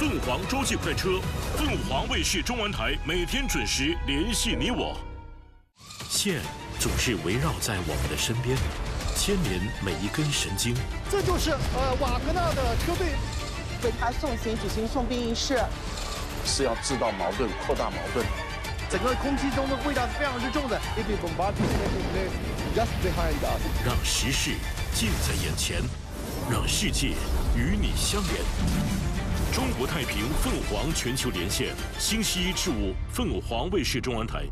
凤凰洲际快车，凤凰卫视中文台每天准时联系你我。线总是围绕在我们的身边，牵连每一根神经。 这就是瓦格纳的车队为他送行举行送殡仪式， 是要制造矛盾、扩大矛盾。 整个空气中的味道是非常之重的。Just behind us， 让时事近在眼前，让世界与你相连。中国太平凤凰全球连线，星期一至五，凤凰卫视中文台。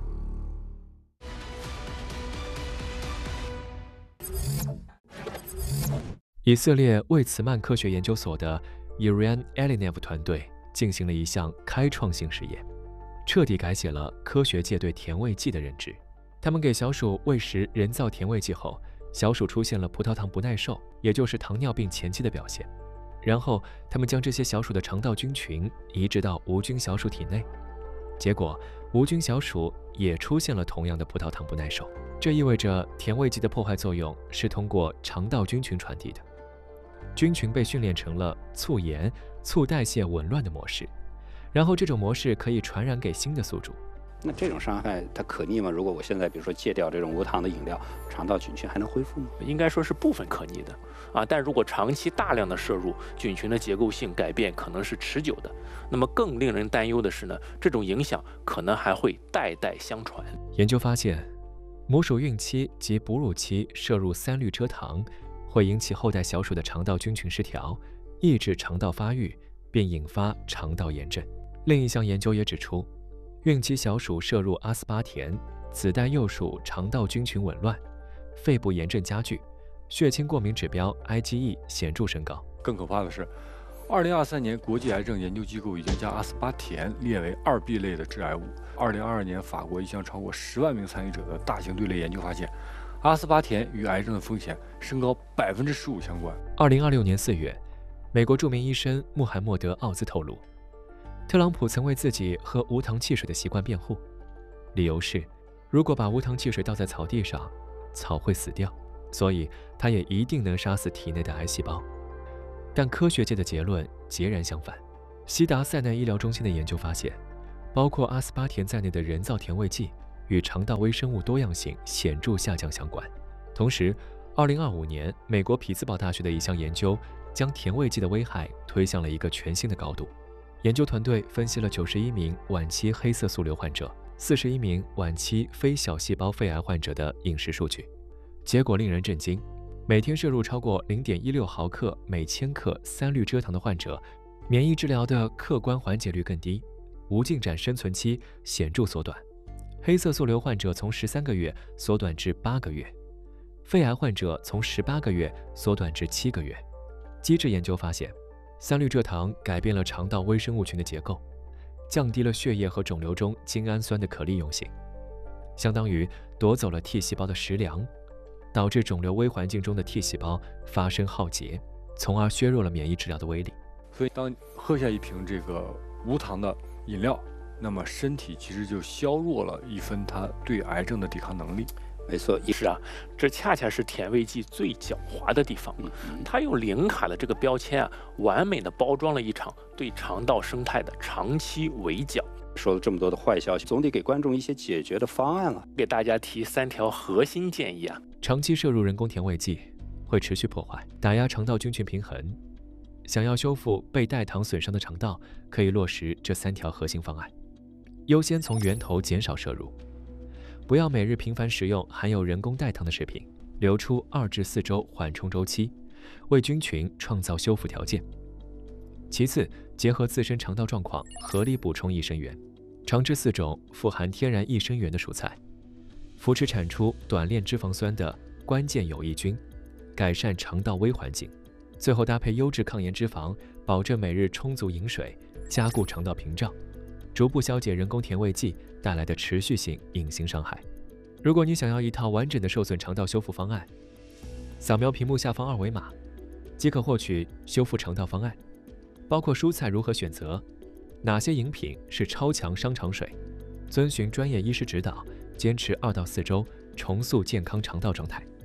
以色列魏茨曼科学研究所的 Iran Elinev 团队进行了一项开创性实验，彻底改写了科学界对甜味剂的认知。他们给小鼠喂食人造甜味剂后，小鼠出现了葡萄糖不耐受，也就是糖尿病前期的表现。然后，他们将这些小鼠的肠道菌群移植到无菌小鼠体内，结果无菌小鼠也出现了同样的葡萄糖不耐受。这意味着甜味剂的破坏作用是通过肠道菌群传递的。菌群被训练成了促盐、促代谢紊乱的模式，然后这种模式可以传染给新的宿主。 那这种伤害它可逆吗？如果我现在比如说戒掉这种无糖的饮料，肠道菌群还能恢复吗？ 应该说是部分可逆的啊，但如果长期大量的摄入，菌群的结构性改变可能是持久的。那么更令人担忧的是呢，这种影响可能还会代代相传。 研究发现，母鼠孕期及哺乳期摄入3氯蔗糖，会引起后代小鼠的肠道菌群失调，抑制肠道发育，并引发肠道炎症。另一项研究也指出，孕期小鼠摄入阿斯巴甜，子代幼鼠肠道菌群紊乱，肺部炎症加剧，血清过敏指标 IgE 显著升高。 更可怕的是，2023年国际癌症研究机构已经将阿斯巴甜列为2B 类的致癌物。2022年，法国一项超过10万名参与者的大型队列研究发现，阿斯巴甜与癌症的风险升高15%相关。 2026年4月，美国著名医生穆罕默德·奥兹透露，特朗普曾为自己喝无糖汽水的习惯辩护，理由是，如果把无糖汽水倒在草地上，草会死掉，所以它也一定能杀死体内的癌细胞。但科学界的结论截然相反。西达塞奈医疗中心的研究发现，包括阿斯巴甜在内的人造甜味剂与肠道微生物多样性显著下降相关。同时，2025年，美国匹兹堡大学的一项研究将甜味剂的危害推向了一个全新的高度。研究团队分析了91名晚期黑色素瘤患者、41名晚期非小细胞肺癌患者的饮食数据，结果令人震惊。每天摄入超过0.16毫克每千克3氯蔗糖的患者，免疫治疗的客观缓解率更低，无进展生存期显著缩短。黑色素瘤患者从13个月缩短至8个月，肺癌患者从18个月缩短至7个月。机制研究发现，3氯蔗糖改变了肠道微生物群的结构，降低了血液和肿瘤中精氨酸的可利用性，相当于夺走了 T 细胞的食粮，导致肿瘤微环境中的 T 细胞发生耗竭，从而削弱了免疫治疗的威力。 所以当喝下一瓶这个无糖的饮料，那么身体其实就削弱了一分它对癌症的抵抗能力。 没错，是啊，这恰恰是甜味剂最狡猾的地方。它用零卡的这个标签啊，完美的包装了一场对肠道生态的长期围剿。 说了这么多的坏消息，总得给观众一些解决的方案了。 给大家提3条核心建议啊。 长期摄入人工甜味剂会持续破坏、打压肠道菌群平衡。想要修复被代糖损伤的肠道，可以落实这3条核心方案：优先从源头减少摄入，不要每日频繁食用含有人工代糖的食品，留出2至4周缓冲周期，为菌群创造修复条件。其次，结合自身肠道状况，合理补充益生元，常吃4种富含天然益生元的蔬菜，扶持产出短链脂肪酸的关键有益菌，改善肠道微环境。最后搭配优质抗炎脂肪，保证每日充足饮水，加固肠道屏障，逐步消解人工甜味剂带来的持续性隐形伤害。如果你想要一套完整的受损肠道修复方案，扫描屏幕下方2维码，即可获取修复肠道方案，包括蔬菜如何选择，哪些饮品是超强伤肠水，遵循专业医师指导，坚持2到4周，重塑健康肠道状态。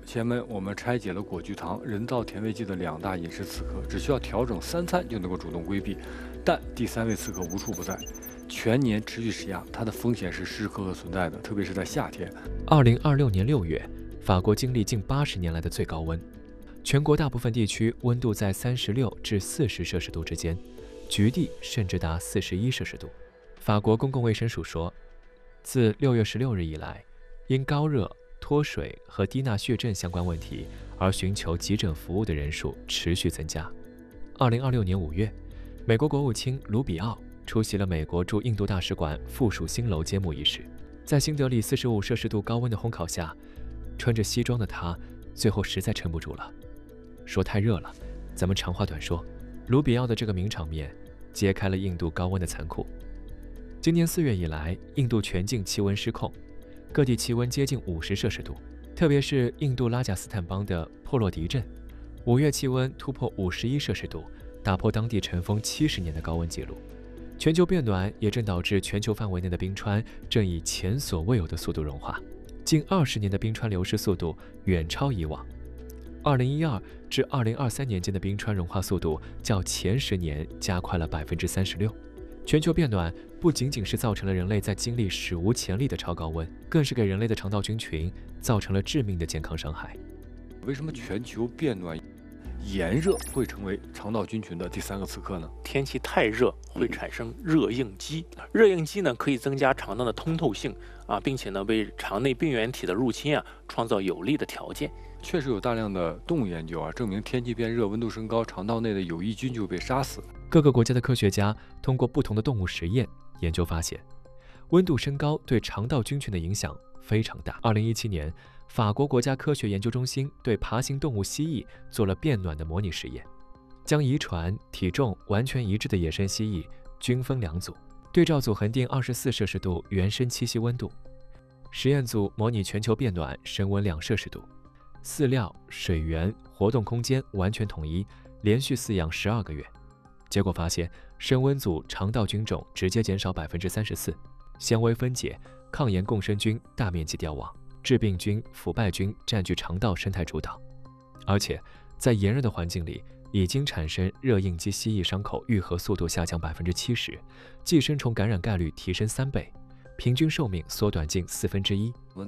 前面我们拆解了果聚糖、人造甜味剂的2大饮食刺客，只需要调整3餐就能够主动规避。但第3位刺客无处不在，全年持续施压，它的风险是时时刻刻存在的，特别是在夏天。 2026年6月，法国经历近80年来的最高温，全国大部分地区温度在36至40摄氏度之间，局地甚至达41摄氏度。法国公共卫生署说，自6月16日以来，因高热、脱水和低钠血症相关问题而寻求急诊服务的人数持续增加。2026年5月，美国国务卿卢比奥出席了美国驻印度大使馆附属新楼揭幕仪式。在新德里45摄氏度高温的烘烤下，穿着西装的他最后实在撑不住了，说太热了。咱们长话短说，卢比奥的这个名场面揭开了印度高温的残酷。今年4月以来，印度全境气温失控，各地气温接近50摄氏度，特别是印度拉贾斯坦邦的珀洛迪镇，5月气温突破51摄氏度，打破当地尘封70年的高温纪录。全球变暖也正导致全球范围内的冰川正以前所未有的速度融化，近20年的冰川流失速度远超以往。2012至2023年间的冰川融化速度较前10年加快了36%。全球变暖不仅仅是造成了人类在经历史无前例的超高温，更是给人类的肠道菌群造成了致命的健康伤害。 为什么全球变暖、炎热会成为肠道菌群的第3个刺客呢？ 天气太热会产生热应激，热应激呢可以增加肠道的通透性并且呢为肠内病原体的入侵创造有利的条件。 确实有大量的动物研究证明天气变热、温度升高，肠道内的有益菌就会被杀死。 各个国家的科学家通过不同的动物实验研究发现，温度升高对肠道菌群的影响非常大。2017年，法国国家科学研究中心对爬行动物蜥蜴做了变暖的模拟实验，将遗传、体重完全一致的野生蜥蜴均分2组，对照组恒定24摄氏度原生栖息温度，实验组模拟全球变暖升温2摄氏度，饲料、水源、活动空间完全统一，连续饲养12个月。结果发现，升温组肠道菌种直接减少34%，纤维分解、抗炎共生菌大面积凋亡，致病菌、腐败菌占据肠道生态主导，而且在炎热的环境里，已经产生热应激蜥蜴伤口愈合速度下降70%，寄生虫感染概率提升3倍，平均寿命缩短近1/4。